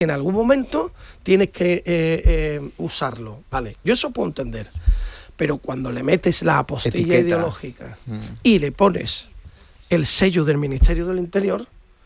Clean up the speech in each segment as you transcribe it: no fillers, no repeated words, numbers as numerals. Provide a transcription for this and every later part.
En algún momento tienes que usarlo, ¿vale? Yo eso puedo entender, pero cuando le metes la apostilla ideológica y le pones el sello del Ministerio del Interior,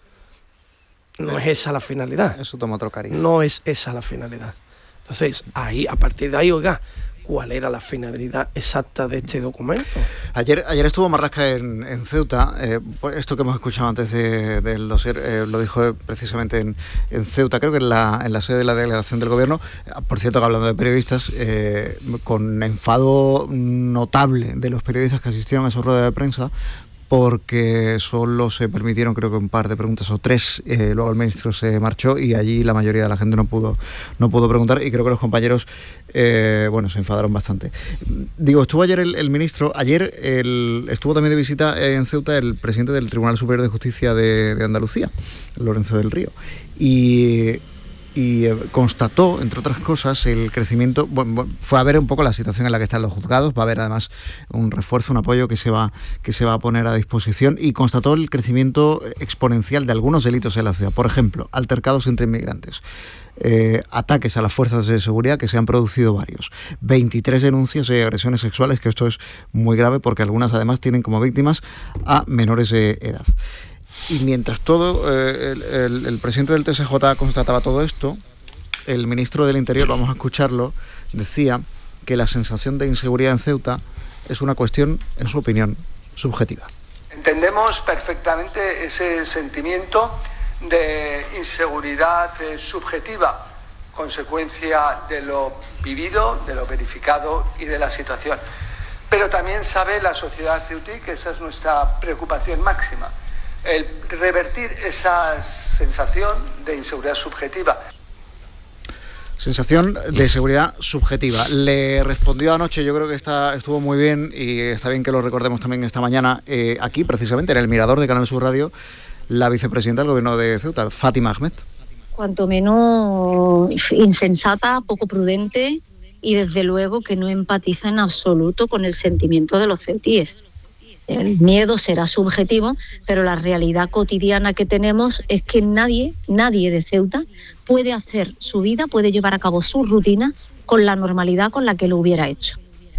no es esa la finalidad. Eso toma otro cariz. No es esa la finalidad. Entonces, ahí, a partir de ahí, oiga, ¿cuál era la finalidad exacta de este documento? Ayer estuvo Marlaska en Ceuta. Esto que hemos escuchado antes del dossier lo dijo precisamente en Ceuta, creo que en la sede de la delegación del gobierno. Por cierto, que hablando de periodistas, con enfado notable de los periodistas que asistieron a esa rueda de prensa, porque solo se permitieron, creo que un par de preguntas o tres, luego el ministro se marchó y allí la mayoría de la gente no pudo preguntar, y creo que los compañeros se enfadaron bastante. Digo, estuvo ayer el ministro, estuvo también de visita en Ceuta el presidente del Tribunal Superior de Justicia de Andalucía, Lorenzo del Río, y constató, entre otras cosas, el crecimiento. Fue a ver un poco la situación en la que están los juzgados, va a haber además un refuerzo, un apoyo que se va a poner a disposición, y constató el crecimiento exponencial de algunos delitos en la ciudad. Por ejemplo, altercados entre inmigrantes, ataques a las fuerzas de seguridad, que se han producido varios, 23 denuncias de agresiones sexuales, que esto es muy grave porque algunas además tienen como víctimas a menores de edad. Y mientras el presidente del TSJ constataba todo esto, el ministro del Interior, vamos a escucharlo, decía que la sensación de inseguridad en Ceuta es una cuestión, en su opinión, subjetiva. Entendemos perfectamente ese sentimiento de inseguridad subjetiva, consecuencia de lo vivido, de lo verificado y de la situación. Pero también sabe la sociedad ceutí que esa es nuestra preocupación máxima, el revertir esa sensación de inseguridad subjetiva. Sensación de seguridad subjetiva. Le respondió anoche, yo creo que estuvo muy bien, y está bien que lo recordemos también esta mañana, aquí precisamente en el Mirador de Canal Sur Radio, la vicepresidenta del Gobierno de Ceuta, Fátima Ahmed. Cuanto menos insensata, poco prudente, y desde luego que no empatiza en absoluto con el sentimiento de los ceutíes. El miedo será subjetivo, pero la realidad cotidiana que tenemos es que nadie de Ceuta puede hacer su vida, puede llevar a cabo su rutina con la normalidad con la que lo hubiera hecho.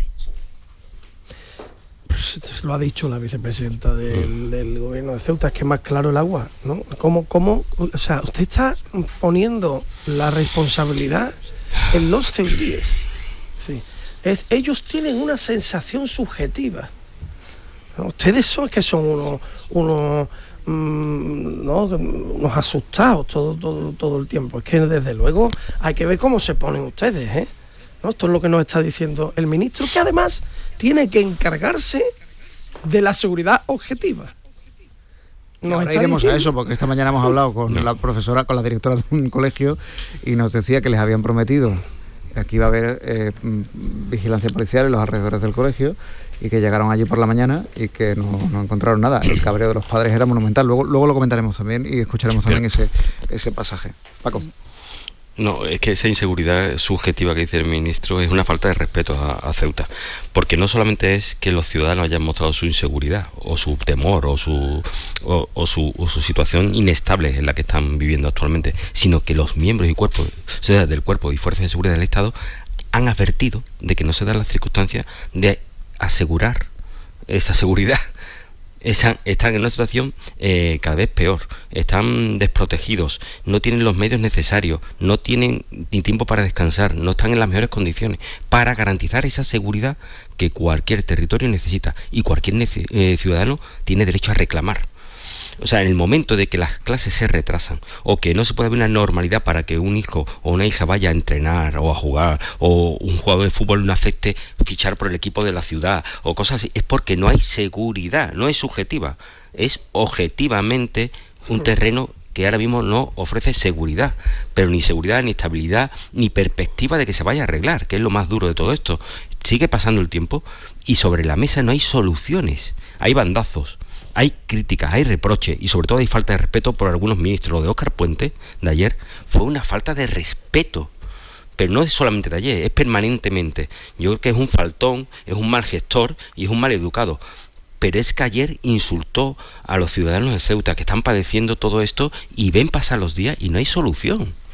Pues lo ha dicho la vicepresidenta del gobierno de Ceuta, es que es más claro el agua, ¿no? ¿Cómo? O sea, usted está poniendo la responsabilidad en los ceutíes. Sí. Ellos tienen una sensación subjetiva. Ustedes son unos asustados todo el tiempo. Es que desde luego hay que ver cómo se ponen ustedes, ¿eh? ¿No? Esto es lo que nos está diciendo el ministro, que además tiene que encargarse de la seguridad objetiva. Ahora iremos a eso, porque esta mañana hemos hablado con la profesora, con la directora de un colegio, y nos decía que les habían prometido que aquí iba a haber vigilancia policial en los alrededores del colegio, y que llegaron allí por la mañana y que no encontraron nada. El cabreo de los padres era monumental. Luego lo comentaremos también y escucharemos también ese pasaje. Paco. No, es que esa inseguridad subjetiva que dice el ministro es una falta de respeto a Ceuta, porque no solamente es que los ciudadanos hayan mostrado su inseguridad o su temor o su situación inestable en la que están viviendo actualmente, sino que los miembros y cuerpos, o sea, del cuerpo y fuerzas de seguridad del Estado han advertido de que no se dan las circunstancias de asegurar esa seguridad. Están en una situación cada vez peor, están desprotegidos, no tienen los medios necesarios, no tienen ni tiempo para descansar, no están en las mejores condiciones para garantizar esa seguridad que cualquier territorio necesita y cualquier ciudadano tiene derecho a reclamar. O sea, en el momento de que las clases se retrasan o que no se puede haber una normalidad para que un hijo o una hija vaya a entrenar o a jugar, o un jugador de fútbol no acepte fichar por el equipo de la ciudad o cosas así, es porque no hay seguridad, no es subjetiva, es objetivamente un terreno que ahora mismo no ofrece seguridad, pero ni seguridad, ni estabilidad, ni perspectiva de que se vaya a arreglar, que es lo más duro de todo esto. Sigue pasando el tiempo y sobre la mesa no hay soluciones, hay bandazos. Hay críticas, hay reproches y sobre todo hay falta de respeto por algunos ministros. Lo de Óscar Puente, de ayer, fue una falta de respeto, pero no es solamente de ayer, es permanentemente. Yo creo que es un faltón, es un mal gestor y es un mal educado. Pero es que ayer insultó a los ciudadanos de Ceuta que están padeciendo todo esto y ven pasar los días y no hay solución.